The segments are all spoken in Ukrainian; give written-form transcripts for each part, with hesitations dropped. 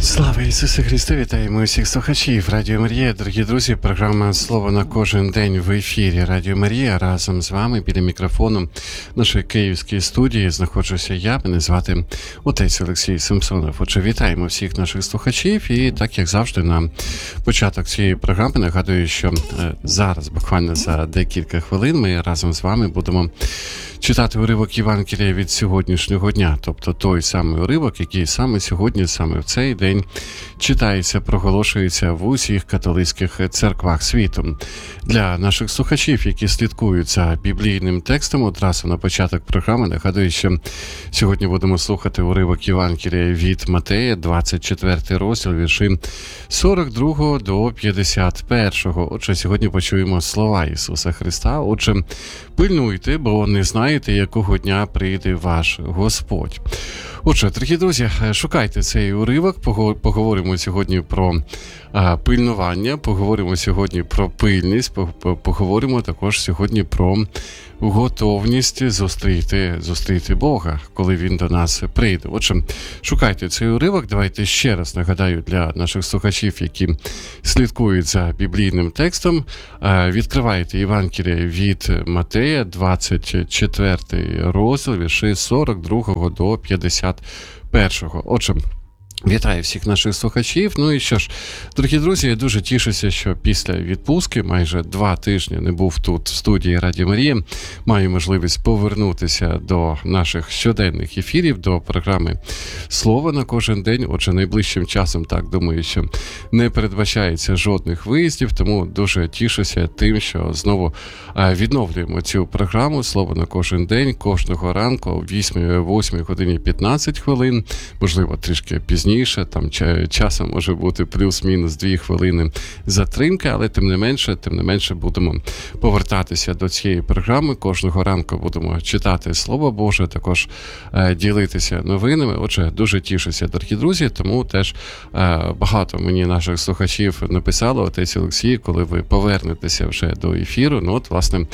Слава Ісусу Христу! Вітаємо усіх слухачів Радіо Марія. Дорогі друзі, програма «Слово на кожен день» в ефірі Радіо Марія. Разом з вами біля мікрофону нашої київської студії знаходжуся я. Мене звати отець Олексій Самсонов. Отже, вітаємо всіх наших слухачів. І так, як завжди, на початок цієї програми нагадую, що зараз, буквально за декілька хвилин, ми разом з вами будемо читати уривок Євангелія від сьогоднішнього дня. Тобто той самий уривок, який саме сьогодні, саме в цей день читається, проголошується в усіх католицьких церквах світу. Для наших слухачів, які слідкують за біблійним текстом, одразу на початок програми нагадую, що сьогодні будемо слухати уривок Євангелія від Матея, 24 розділ, вірші 42 до 51. Отже, сьогодні почуємо слова Ісуса Христа. Отже, пильнуйте, бо не знаєте, якого дня прийде ваш Господь. Отже, дорогі друзі, шукайте цей уривок, поговоримо сьогодні про пильнування, поговоримо сьогодні про пильність, поговоримо також сьогодні про готовність зустріти Бога, коли Він до нас прийде. Отже, шукайте цей уривок. Давайте ще раз нагадаю для наших слухачів, які слідкують за біблійним текстом. Відкривайте Євангелія від Матея, 24 розділ, вірші 42 до 51. Отже, вітаю всіх наших слухачів. Ну і що ж, дорогі друзі, я дуже тішуся, що після відпустки, майже 2 тижні не був тут в студії Радіо Марія, маю можливість повернутися до наших щоденних ефірів, до програми «Слово на кожен день». Отже, найближчим часом, так, думаю, що не передбачається жодних виїздів, тому дуже тішуся тим, що знову відновлюємо цю програму «Слово на кожен день» кожного ранку о 8 годині 15 хвилин, можливо, трішки пізніше. Там часом може бути плюс-мінус 2 хвилини затримки, але тим не менше будемо повертатися до цієї програми. Кожного ранку будемо читати Слово Боже, також ділитися новинами. Отже, дуже тішуся, дорогі друзі, тому теж багато мені наших слухачів написало: отець Олексій, коли ви повернетеся вже до ефіру. Ну от, власне,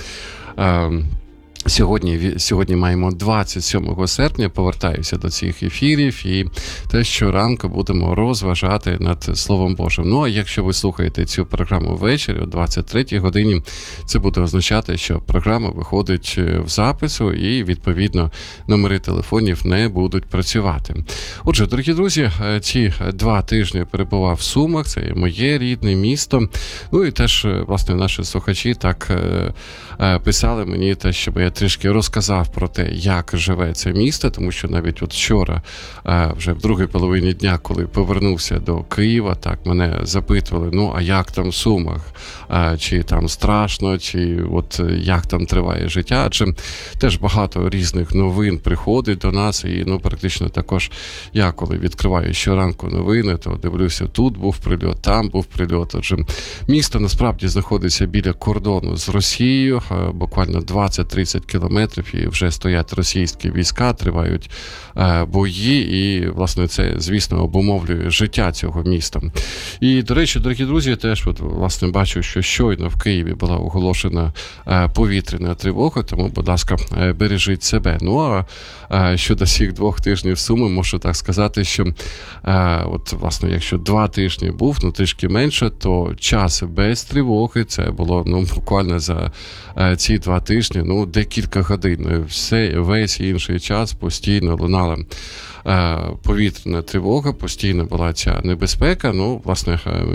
Сьогодні маємо 27 серпня, повертаюся до цих ефірів і те, щоранку будемо розважати над Словом Божим. Ну, а якщо ви слухаєте цю програму ввечері о 23 годині, це буде означати, що програма виходить в запису і, відповідно, номери телефонів не будуть працювати. Отже, дорогі друзі, ці 2 тижні перебував в Сумах, це є моє рідне місто. Ну і теж, власне, наші слухачі так писали мені те, щоб я трішки розказав про те, як живе це місто, тому що навіть от вчора, вже в другій половині дня, коли повернувся до Києва, так, мене запитували: ну, а як там в Сумах? Чи там страшно, чи от як там триває життя? Адже теж багато різних новин приходить до нас, і, ну, практично також я, коли відкриваю щоранку новини, то дивлюся, тут був прильот, там був прильот. Адже місто насправді знаходиться біля кордону з Росією, буквально 20-30 кілометрів, і вже стоять російські війська, тривають бої, і, власне, це, звісно, обумовлює життя цього міста. І, до речі, дорогі друзі, теж, от, власне, бачу, що щойно в Києві була оголошена повітряна тривога, тому, будь ласка, бережіть себе. Ну, а щодо цих 2 тижнів Суми, можу так сказати, що, от, власне, якщо 2 тижні був, ну, трішки менше, то час без тривоги, це було, ну, буквально за ці 2 тижні, ну, декілька годин. Весь інший час постійно лунала повітряна тривога, постійно була ця небезпека. Ну, власне,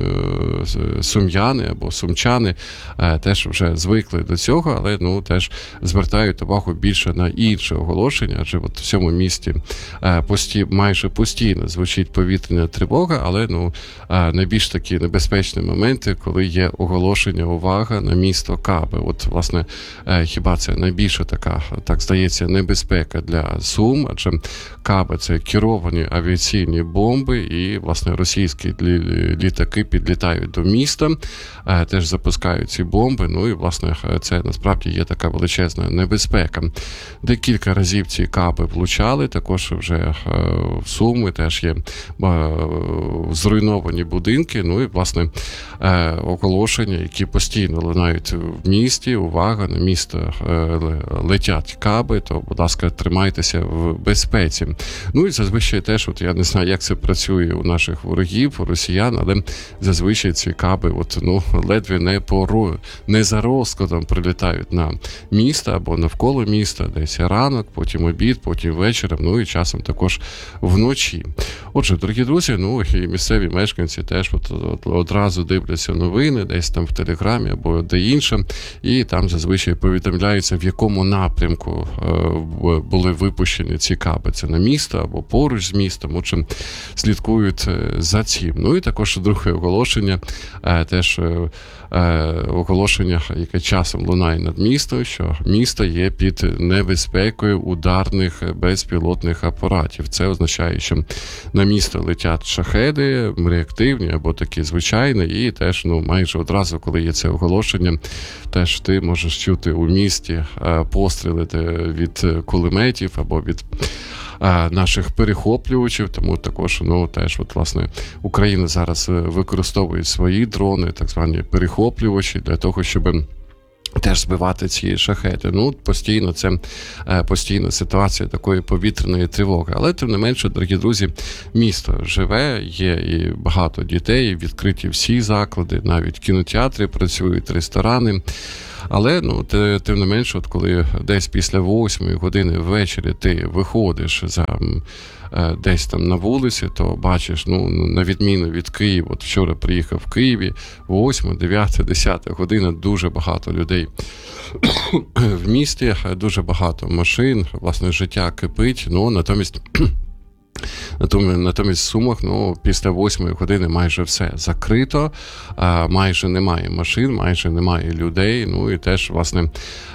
сум'яни або сумчани теж вже звикли до цього, але, ну, теж звертають увагу більше на інше оголошення, адже от в цьому місті майже постійно звучить повітряна тривога, але, ну, найбільш такі небезпечні моменти, коли є оголошення «Увага» на місто Каби. От, власне, хіба це найбільша така, так здається, небезпека для Сум, адже Каби – це керовані авіаційні бомби, і, власне, російські літаки підлітають до міста, теж запускають ці бомби, ну і, власне, це насправді є така величезна небезпека. Декілька разів ці Каби влучали, також вже в Суми теж є зруйновані будинки, ну і, власне, оголошення, які постійно лунають в місті: увага, на місто летять Каби, то, будь ласка, тримайтеся в безпеці. Ну Ну і зазвичай теж, от я не знаю, як це працює у наших ворогів, у росіян, але зазвичай ці каби ледве не за розкладом прилітають на місто або навколо міста, десь ранок, потім обід, потім вечором, ну і часом також вночі. Отже, дорогі друзі, і місцеві мешканці теж одразу дивляться новини, десь там в Телеграмі або де інше, і там зазвичай повідомляється, в якому напрямку були випущені ці каби. Це на місто або поруч з містом, отже, слідкують за цим. Ну і також друге оголошення, теж оголошення, яке часом лунає над містом, що місто є під небезпекою ударних безпілотних апаратів. Це означає, що на місто летять шахеди, реактивні або такі звичайні, і теж майже одразу, коли є це оголошення, теж ти можеш чути у місті постріли від кулеметів або від наших перехоплювачів, тому також, теж, власне, Україна зараз використовує свої дрони, так звані перехоплювачі, для того, щоб теж збивати ці шахеди. Постійно це постійна ситуація такої повітряної тривоги. Але, тим не менше, дорогі друзі, місто живе, є і багато дітей, відкриті всі заклади, навіть кінотеатри працюють, ресторани. Але, тим не менше, коли десь після 8 години ввечері ти виходиш десь там на вулиці, то бачиш, на відміну від Києва, вчора приїхав в Києві, 8, 9, 10 година, дуже багато людей в місті, дуже багато машин, власне, життя кипить, Натомість в Сумах, після 8 години майже все закрито, майже немає машин, майже немає людей, і теж, власне,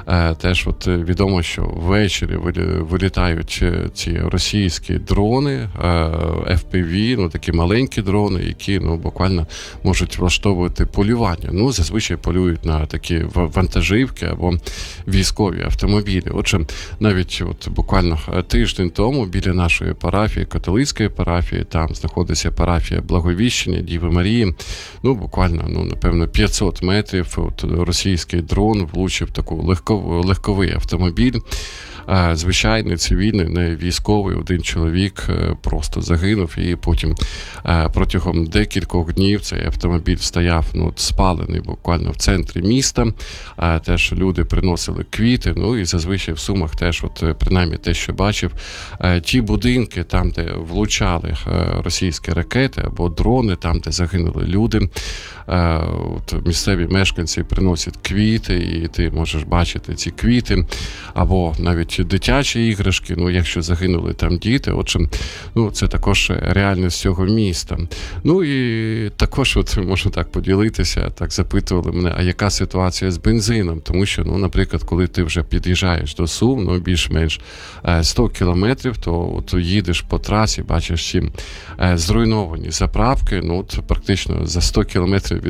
відомо, що ввечері вилітають ці російські дрони, FPV, такі маленькі дрони, які, буквально можуть влаштовувати полювання. Зазвичай полюють на такі вантажівки або військові автомобілі. Отже, навіть буквально тиждень тому біля нашої парафії, католицької парафії, там знаходиться парафія Благовіщення Діви Марії. Буквально, напевно, 500 метрів російський дрон влучив таку легковий автомобіль. Звичайний, цивільний, не військовий, один чоловік просто загинув, і потім протягом декількох днів цей автомобіль стояв спалений буквально в центрі міста. Теж люди приносили квіти, і зазвичай в Сумах теж, принаймні те, що бачив, ті будинки, там, де влучали російські ракети або дрони, там, де загинули люди, місцеві мешканці приносять квіти, і ти можеш бачити ці квіти, або навіть дитячі іграшки, якщо загинули там діти, отже, це також реальність цього міста. І також, можу так поділитися, так запитували мене, а яка ситуація з бензином? Тому що, наприклад, коли ти вже під'їжджаєш до Сум, більш-менш 100 кілометрів, то їдеш по трасі, бачиш ці зруйновані заправки, практично за 100 кілометрів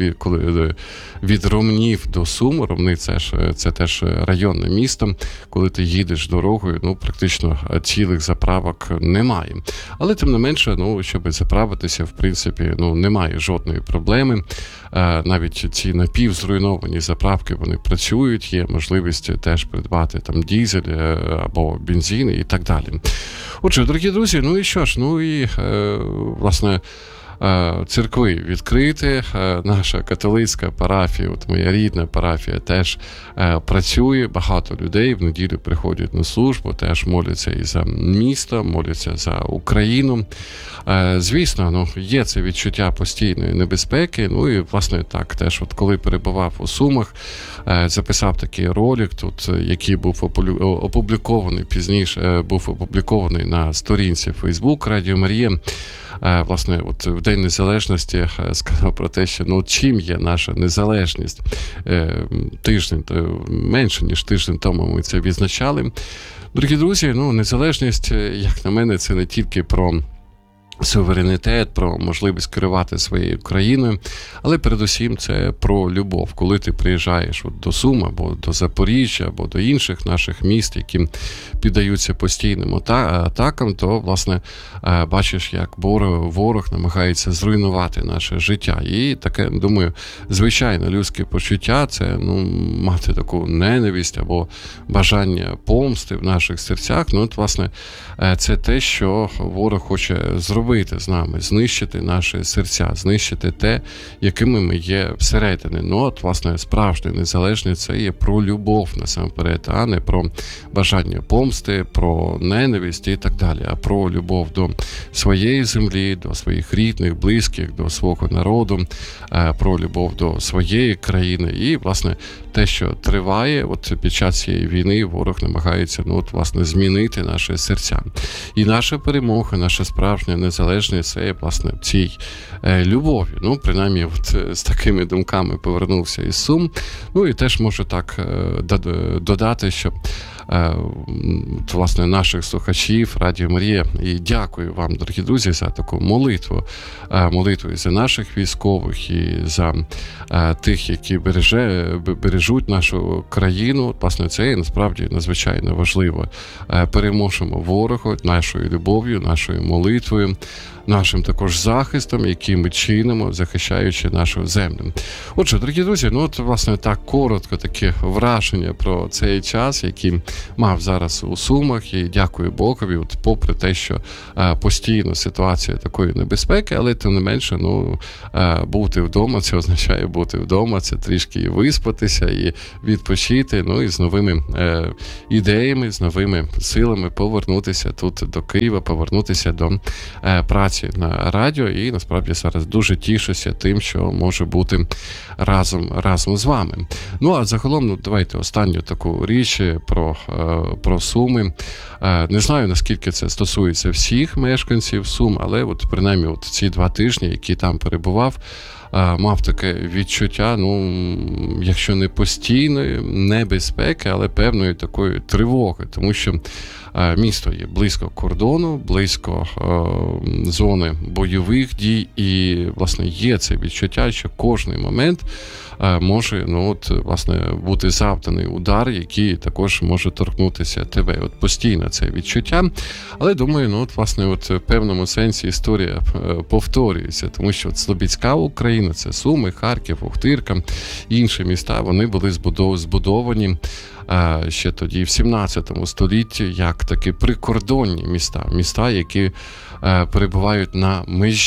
від Ромнів до Сум, Ромни це теж районне місто, коли ти їдеш дорогою, практично цілих заправок немає. Але, тим не менше, щоб заправитися, в принципі, немає жодної проблеми. Навіть ці напівзруйновані заправки, вони працюють, є можливість теж придбати там дизель або бензин і так далі. Отже, дорогі друзі, і що ж, власне, церкви відкриті, наша католицька парафія, моя рідна парафія теж працює, багато людей в неділю приходять на службу, теж моляться і за місто, моляться за Україну. Звісно, є це відчуття постійної небезпеки, і, власне, так, теж, коли перебував у Сумах, записав такий ролик, який був опублікований пізніше, був опублікований на сторінці Facebook Радіо Марія. Власне, в День Незалежності сказав про те, що чим є наша незалежність. Менше ніж тиждень тому ми це відзначали. Дорогі друзі, незалежність, як на мене, це не тільки про суверенітет, про можливість керувати своєю країною, але передусім це про любов. Коли ти приїжджаєш до Сум, або до Запоріжжя, або до інших наших міст, які піддаються постійним атакам, то, власне, бачиш, як ворог намагається зруйнувати наше життя. І таке, думаю, звичайно, людське почуття – це мати таку ненависть або бажання помсти в наших серцях. От, власне, це те, що ворог хоче зробити з нами, знищити наші серця, знищити те, якими ми є всередині. От, власне, справжнє незалежне – це є про любов насамперед, а не про бажання помсти, про ненависть і так далі, а про любов до своєї землі, до своїх рідних, близьких, до свого народу, про любов до своєї країни. І, власне, те, що триває, от під час цієї війни ворог намагається, власне, змінити наші серця. І наша перемога, наша справжня незалежність – це, власне, в цій любові. Принаймні, от з такими думками повернувся із Сум. І теж можу так додати, що власне, наших слухачів Радіо Марія. І дякую вам, дорогі друзі, за таку молитву. Молитву і за наших військових, і за тих, які бережуть нашу країну. Власне, це насправді надзвичайно важливо. Переможемо ворога нашою любов'ю, нашою молитвою, нашим також захистом, який ми чинимо, захищаючи нашу землю. Отже, дорогі друзі, власне, так коротко таке враження про цей час, який мав зараз у Сумах, і дякую Богові, попри те, що постійно ситуація такої небезпеки, але тим не менше, бути вдома, це означає бути вдома, це трішки і виспатися, і відпочити, і з новими ідеями, з новими силами повернутися тут до Києва, повернутися до праці на радіо, і насправді зараз дуже тішуся тим, що може бути разом з вами. А загалом, давайте останню таку річ про Суми. Не знаю, наскільки це стосується всіх мешканців Сум, але принаймні ці 2 тижні, які там перебував, мав таке відчуття, якщо не постійної небезпеки, але певної такої тривоги, тому що місто є близько кордону, близько зони бойових дій, і, власне, є це відчуття, що кожний момент може, власне, бути завданий удар, який також може торкнутися тебе. Постійно це відчуття. Але, думаю, власне, в певному сенсі історія повторюється, тому що Слобідська Україна, це Суми, Харків, Охтирка, інші міста, вони були збудовані ще тоді, в 17 столітті, як такі прикордонні міста, які перебувають на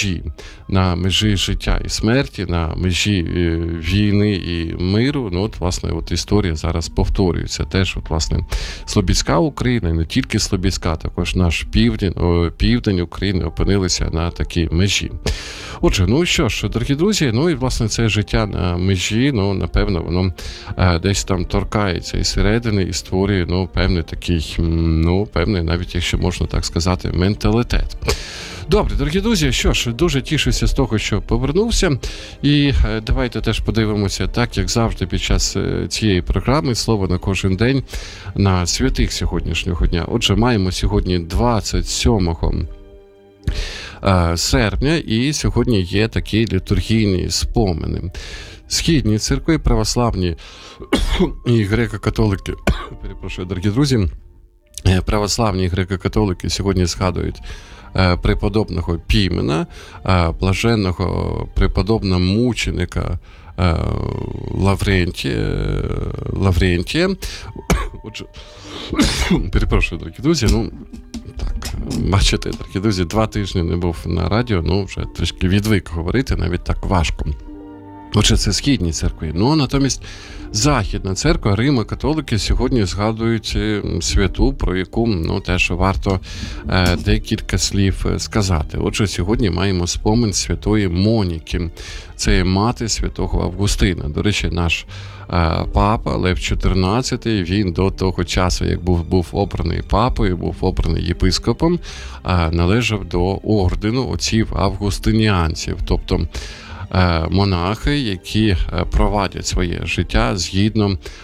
межі життя і смерті, на межі війни і миру. Власне, історія зараз повторюється. Теж, власне, Слобідська Україна, і не тільки Слобідська, також наш південь України опинилися на такій межі. Отже, що ж, дорогі друзі, і, власне, це життя на межі, напевно, воно десь там торкається і середини, і створює, певний такий, певний, навіть, якщо можна так сказати, менталітет. Добре, дорогі друзі, що ж, дуже тішуся з того, що повернувся. І давайте теж подивимося, так, як завжди, під час цієї програми «Слово на кожен день» на святих сьогоднішнього дня. Отже, маємо сьогодні 27 серпня, і сьогодні є такі літургійні спомини. Східні церкви, православні і греко-католики, перепрошую, дорогі друзі, православні і греко-католики сьогодні згадують преподобного Пімена, блаженного преподобного мученика Лаврентія. Отже, перепрошую, дорогі друзі, так, бачите, дорогі друзі, 2 тижні не був на радіо, вже трішки відвик говорити, навіть так важко. Отже, це східні церкви. Натомість Західна церква, Римо-католики сьогодні згадують святу, про яку теж варто декілька слів сказати. Отже, сьогодні маємо спомин святої Моніки. Це є мати святого Августина. До речі, наш папа Лев XIV, він до того часу, як був обраний папою, був обраний єпископом, належав до ордену отців августиніанців, тобто монахи, які провадять своє життя згідно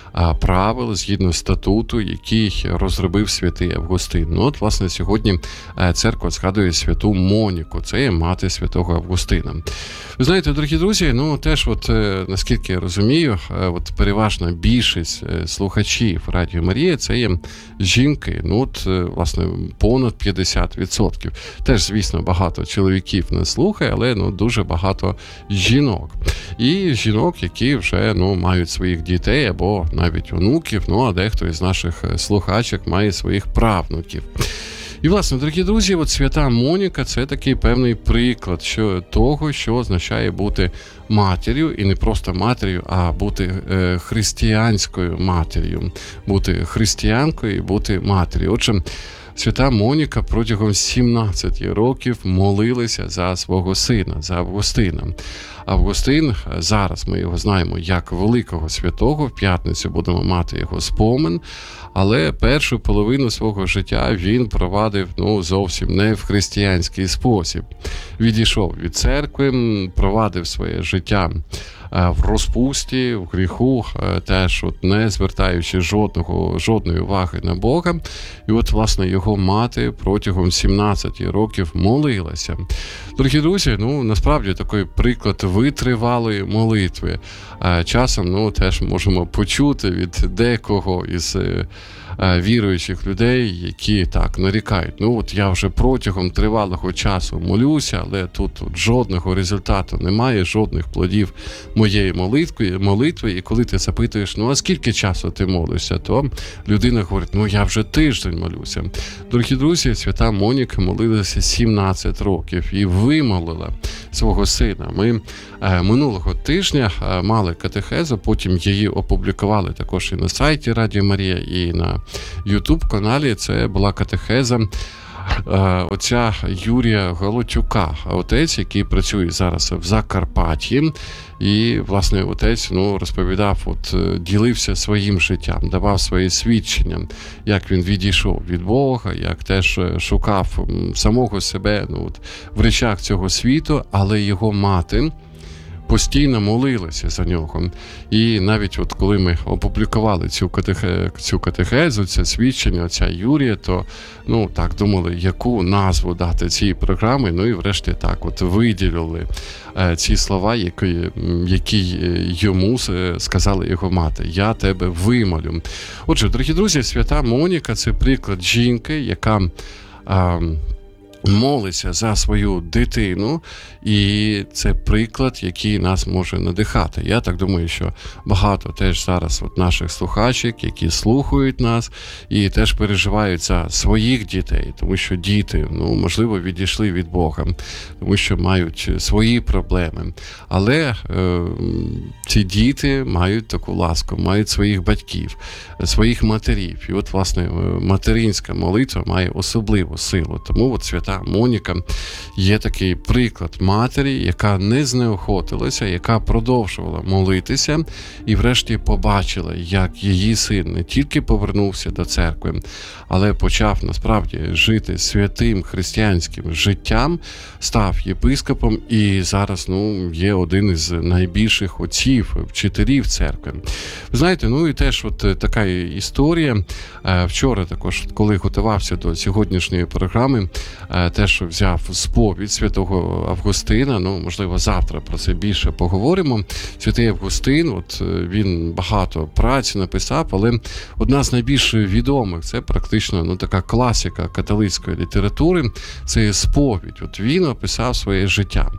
правил, згідно статуту, який розробив святий Августин. Ну, от, власне, сьогодні церква згадує святу Моніку, це є мати святого Августина. Ви знаєте, дорогі друзі, ну, теж, от, наскільки я розумію, от переважна більшість слухачів Радіо Марія – це є жінки, ну, от, власне, понад 50%. Теж, звісно, багато чоловіків не слухає, але, ну, дуже багато жінок. І жінок, які вже, ну, мають своїх дітей або навіть онуків, ну, а дехто із наших слухачок має своїх правнуків. І, власне, дорогі друзі, от свята Моніка – це такий певний приклад того, що означає бути матір'ю, і не просто матір'ю, а бути християнською матір'ю, бути християнкою і бути матір'ю. Отже, свята Моніка протягом 17 років молилася за свого сина, за Августина. Августин, зараз ми його знаємо як великого святого, в п'ятницю будемо мати його спомин, але першу половину свого життя він провадив, ну, зовсім не в християнський спосіб. Відійшов від церкви, провадив своє життя в розпусті, в гріху, теж от не звертаючи жодної уваги на Бога. І от, власне, його мати протягом 17 років молилася. Дорогі друзі, ну, насправді такий приклад витривалої молитви. Часом, ну, теж можемо почути від декого із віруючих людей, які так нарікають. Ну, от я вже протягом тривалого часу молюся, але тут жодного результату немає, жодних плодів моєї молитви. І коли ти запитуєш, ну, а скільки часу ти молишся, то людина говорить, ну, я вже тиждень молюся. Дорогі друзі, свята Моніка молилася 17 років і вимолила свого сина. Ми минулого тижня мали катехезу, потім її опублікували також і на сайті Радіо Марія, і на YouTube-каналі. Це була катехеза отця Юрія Галотюка, отець, який працює зараз в Закарпатті. І, власне, отець, ну, розповідав, от, ділився своїм життям, давав свої свідчення, як він відійшов від Бога, як теж шукав самого себе, ну, от, в речах цього світу, але його мати постійно молилася за нього. І навіть от коли ми опублікували цю катехезу, це свідчення отця Юрія, то, ну, так думали, яку назву дати цій програмі, ну і врешті так от виділили ці слова, які йому сказала його мати. Я тебе вимолю. Отже, дорогі друзі, свята Моніка – це приклад жінки, яка молиться за свою дитину, і це приклад, який нас може надихати. Я так думаю, що багато теж зараз от наших слухачок, які слухають нас і теж переживають за своїх дітей, тому що діти, ну, можливо, відійшли від Бога, тому що мають свої проблеми. Але ці діти мають таку ласку, мають своїх батьків, своїх матерів. І от, власне, материнська молитва має особливу силу. Тому от свята Моніка є такий приклад матері, яка не знеохотилася, яка продовжувала молитися і врешті побачила, як її син не тільки повернувся до церкви, але почав насправді жити святим християнським життям, став єпископом і зараз, ну, є один із найбільших отців, вчителів церкви. Ви знаєте, ну і теж от така історія. Вчора також, коли готувався до сьогоднішньої програми, теж взяв сповідь святого Августина, ну, можливо, завтра про це більше поговоримо. Святий Августин, от він багато праць написав, але одна з найбільш відомих, це практично, ну, така класика католицької літератури, це сповідь. От він описав своє життя.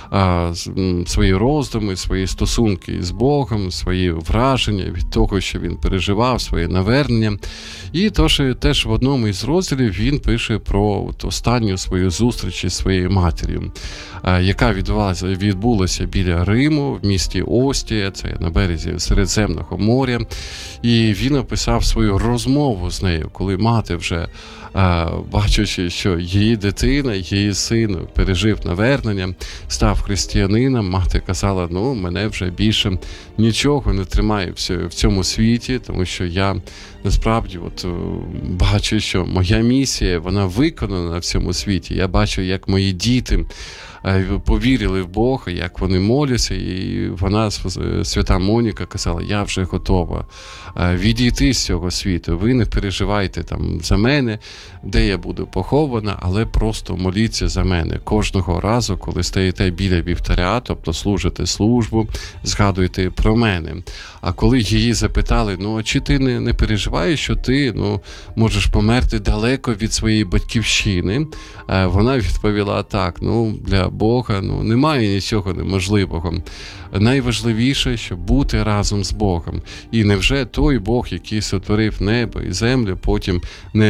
Свої роздуми, свої стосунки з Богом, свої враження від того, що він переживав, своє навернення. І теж в одному із розділів він пише про от останню свою зустріч із своєю матір'ю, яка відбулася біля Риму, в місті Остія, це на березі Середземного моря. І він описав свою розмову з нею, коли мати вже, бачачи, що її дитина, її син пережив навернення, став християнином, мати казала, ну, мене вже більше нічого не тримає в цьому світі, тому що я насправді от бачу, що моя місія, вона виконана в цьому світі. Я бачу, як мої діти повірили в Бога, як вони моляться, і вона, свята Моніка, казала: я вже готова відійти з цього світу, ви не переживайте там за мене, де я буду похована, але просто моліться за мене. Кожного разу, коли стоїте біля вівтаря, тобто служите службу, згадуйте про мене. А коли її запитали: ну, чи ти не переживаєш, що ти можеш померти далеко від своєї батьківщини, вона відповіла: так, для Бога немає нічого неможливого. Найважливіше, щоб бути разом з Богом. І невже той Бог, який сотворив небо і землю, потім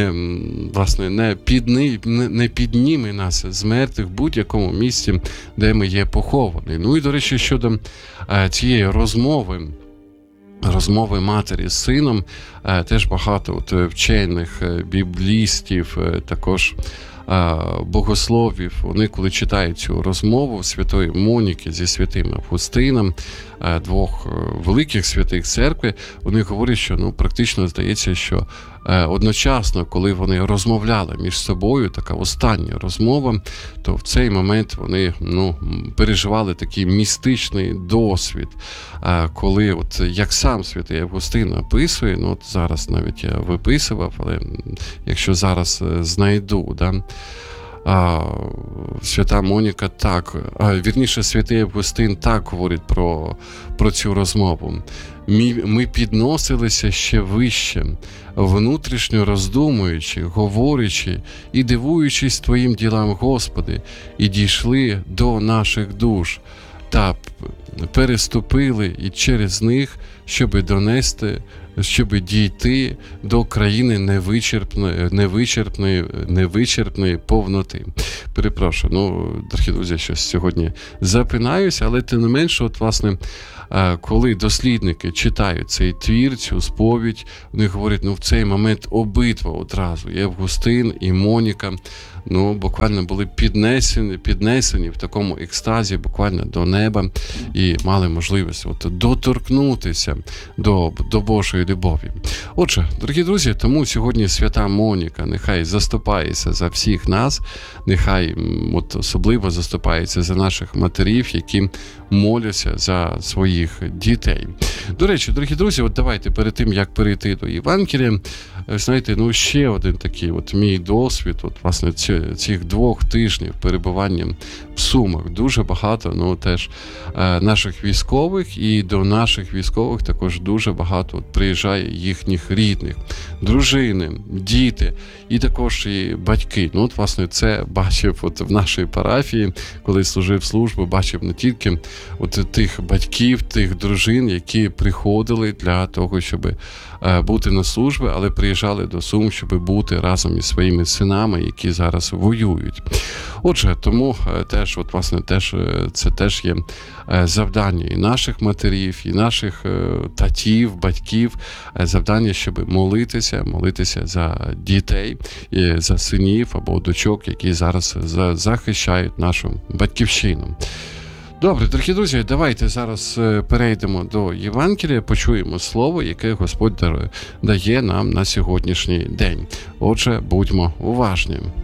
не підніме нас з мертвих в будь-якому місці, де ми є поховані. І, до речі, щодо цієї розмови матері з сином, теж багато вчених біблістів, також богословів, вони, коли читають цю розмову святої Моніки зі святим Августином, двох великих святих церкви, вони говорять, що практично здається, що одночасно, коли вони розмовляли між собою, така остання розмова, то в цей момент вони переживали такий містичний досвід, коли, як сам святий Августин описує, зараз навіть я виписував, але якщо зараз знайду, свята Моніка так, вірніше, святий Августин так говорить про цю розмову. Ми підносилися ще вище, внутрішньо роздумуючи, говорячи і дивуючись Твоїм ділам, Господи, і дійшли до наших душ, та переступили і через них, щоб дійти до країни невичерпної повноти. Перепрошую, дорогі друзі, щось сьогодні запинаюся, але тим не менше, власне, коли дослідники читають цей твір, цю сповідь, вони говорять, в цей момент обидва одразу, і Августин, і Моніка, буквально були піднесені в такому екстазі, буквально до неба, і мали можливість доторкнутися до Божої любові. Отже, дорогі друзі, тому сьогодні свята Моніка нехай заступається за всіх нас, нехай особливо заступається за наших матерів, які моляться за своїх дітей. До речі, дорогі друзі, давайте перед тим, як перейти до Євангелія, знаєте, ще один такий мій досвід, власне, цих 2 тижнів перебування в Сумах. Дуже багато, теж наших військових, і до наших військових також дуже багато приїжджає їхніх рідних, дружини, діти і також і батьки. Власне, це бачив в нашій парафії, коли служив службу, бачив не тільки тих батьків, тих дружин, які приходили для того, щоб бути на службі, але приїжджали до Сум, щоб бути разом із своїми синами, які зараз воюють. Отже, тому теж, власне, це теж є завдання і наших матерів, і наших татів, батьків, завдання, щоб молитися за дітей, за синів або дочок, які зараз захищають нашу батьківщину. Добре, дорогі друзі, давайте зараз перейдемо до Євангелія, почуємо слово, яке Господь дає нам на сьогоднішній день. Отже, будьмо уважні.